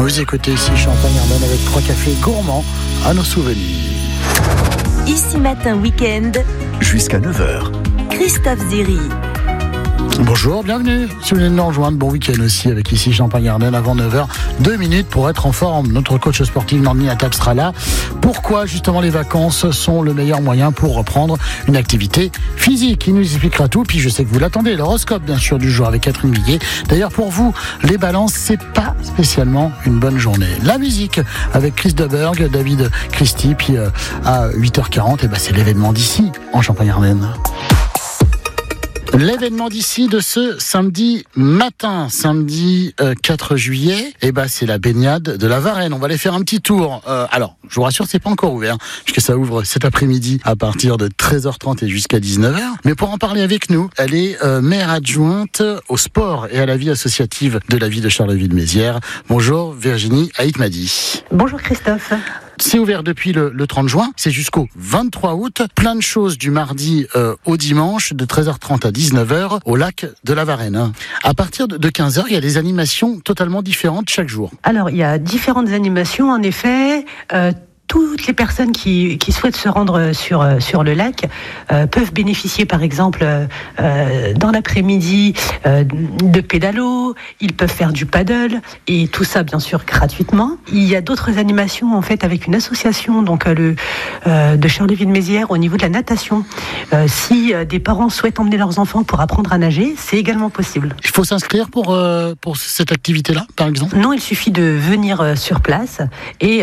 Vous écoutez ici Champagne-Ardenne avec 3 cafés gourmands à nos souvenirs. Ici Matin Week-end, jusqu'à 9h. Christophe Zéry. Bonjour, bienvenue. Si vous venez de nous rejoindre, bon week-end aussi avec ici Champagne-Ardenne avant 9h. 2 minutes pour être en forme. Notre coach sportif Nandini Attab sera là. Pourquoi justement les vacances sont le meilleur moyen pour reprendre une activité physique? Il nous expliquera tout. Puis je sais que vous l'attendez. L'horoscope bien sûr du jour avec Catherine Guillet. D'ailleurs pour vous, les balances, c'est pas spécialement une bonne journée. La musique avec Chris Deberg, David Christie. Puis à 8h40, c'est l'événement d'ici en Champagne-Ardenne. L'événement d'ici de ce samedi matin, samedi 4 juillet, c'est la baignade de la Varenne. On va aller faire un petit tour. Alors, je vous rassure, c'est pas encore ouvert, puisque ça ouvre cet après-midi à partir de 13h30 et jusqu'à 19h. Mais pour en parler avec nous, elle est maire adjointe au sport et à la vie associative de la ville de Charleville-Mézières. Bonjour Virginie Haït-Madi. Bonjour Christophe. C'est ouvert depuis le 30 juin, c'est jusqu'au 23 août. Plein de choses du mardi au dimanche, de 13h30 à 19h, au lac de la Varenne. À partir de 15h, il y a des animations totalement différentes chaque jour. Alors, il y a différentes animations, en effet. Toutes les personnes qui souhaitent se rendre sur le lac peuvent bénéficier, par exemple, dans l'après-midi, de pédalo. Ils peuvent faire du paddle et tout ça, bien sûr, gratuitement. Il y a d'autres animations, en fait, avec une association de Charleville-Mézières au niveau de la natation. Si des parents souhaitent emmener leurs enfants pour apprendre à nager, c'est également possible. Il faut s'inscrire pour cette activité-là, par exemple ? Non, il suffit de venir sur place et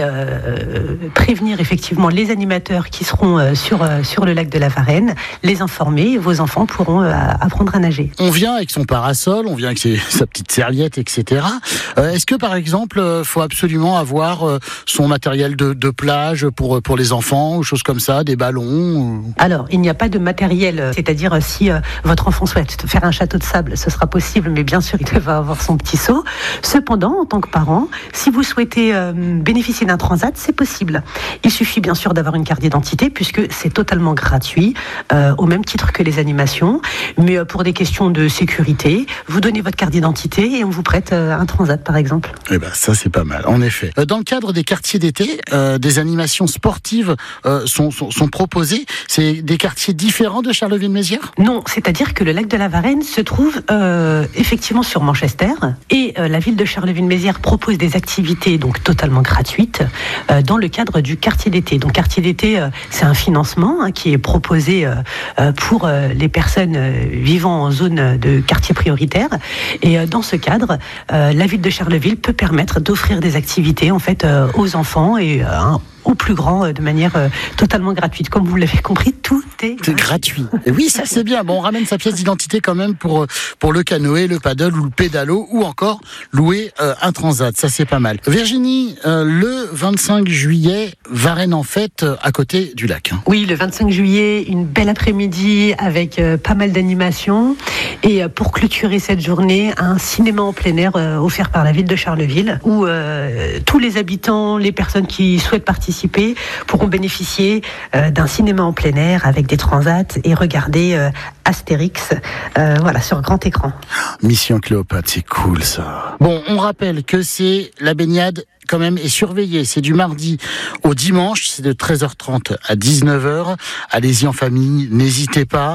prévenir effectivement les animateurs qui seront sur le lac de la Varenne, les informer, vos enfants pourront apprendre à nager. On vient avec son parasol, on vient avec sa petite serviette, etc. Est-ce que par exemple, faut absolument avoir son matériel de plage pour les enfants, ou choses comme ça, des ballons Alors, il n'y a pas de matériel, c'est-à-dire si votre enfant souhaite faire un château de sable, ce sera possible, mais bien sûr, il va avoir son petit seau. Cependant, en tant que parent, si vous souhaitez bénéficier d'un transat, c'est possible. Il suffit bien sûr d'avoir une carte d'identité puisque c'est totalement gratuit, au même titre que les animations. Mais pour des questions de sécurité, vous donnez votre carte d'identité et on vous prête un transat par exemple. Ça c'est pas mal, en effet. Dans le cadre des quartiers d'été, des animations sportives sont proposées. C'est des quartiers différents de Charleville-Mézières ? Non, c'est-à-dire que le lac de la Varenne se trouve effectivement sur Manchester et la ville de Charleville-Mézières propose des activités donc totalement gratuites dans le cadre du quartier d'été. Donc quartier d'été, c'est un financement qui est proposé pour les personnes vivant en zone de quartier prioritaire. Et dans ce cadre, la ville de Charleville peut permettre d'offrir des activités en fait aux enfants et aux plus grands de manière totalement gratuite. Comme vous l'avez compris, tout est gratuit. Et oui, ça c'est bien. Bon, on ramène sa pièce d'identité quand même pour le canoë, le paddle ou le pédalo, ou encore louer un transat. Ça c'est pas mal. Virginie, le 25 juillet, Varenne en fête à côté du lac. Oui, le 25 juillet, une belle après-midi avec pas mal d'animations. Et pour clôturer cette journée, un cinéma en plein air offert par la ville de Charleville où tous les habitants, les personnes qui souhaitent participer pourront bénéficier d'un cinéma en plein air avec des transats et regarder Astérix sur grand écran. Mission Cléopâtre, c'est cool ça. Bon, on rappelle que c'est la baignade quand même est surveillée. C'est du mardi au dimanche, c'est de 13h30 à 19h. Allez-y en famille, n'hésitez pas.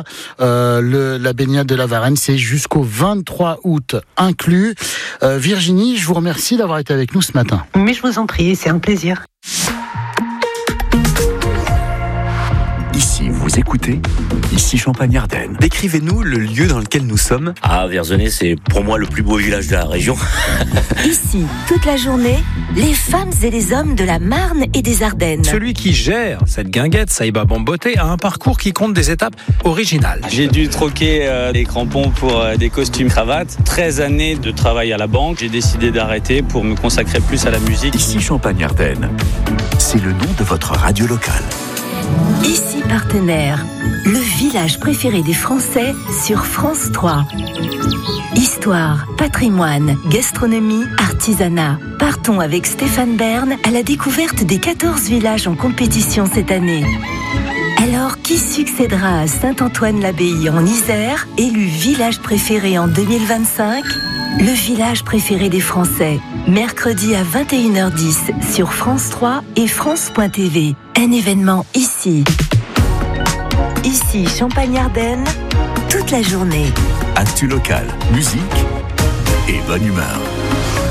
La baignade de la Varenne, c'est jusqu'au 23 août inclus. Virginie, je vous remercie d'avoir été avec nous ce matin. Mais je vous en prie, c'est un plaisir. Ici, vous écoutez, ici Champagne-Ardenne. Décrivez-nous le lieu dans lequel nous sommes. Vierzonnet, c'est pour moi le plus beau village de la région. Ici, toute la journée, les femmes et les hommes de la Marne et des Ardennes. Celui qui gère cette guinguette, Saïba Bamboté, a un parcours qui compte des étapes originales. J'ai dû troquer des crampons pour des costumes cravates. 13 années de travail à la banque. J'ai décidé d'arrêter pour me consacrer plus à la musique. Ici Champagne-Ardenne, c'est le nom de votre radio locale. Ici Partenaire, le village préféré des Français sur France 3. Histoire, patrimoine, gastronomie, artisanat. Partons avec Stéphane Bern à la découverte des 14 villages en compétition cette année. Alors, qui succédera à Saint-Antoine-l'Abbaye en Isère, élu village préféré en 2025 ? le village préféré des Français. Mercredi à 21h10 sur France 3 et France.tv. Un événement ici. Ici, Champagne-Ardenne, toute la journée. Actu local, musique et bonne humeur.